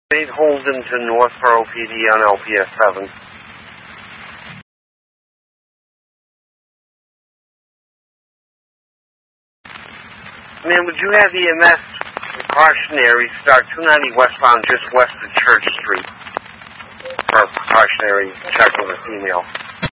8 Holden to Northborough PD on LPS 7. Man, would you have EMS precautionary start 290 westbound just west of Church Street for a precautionary check with a female?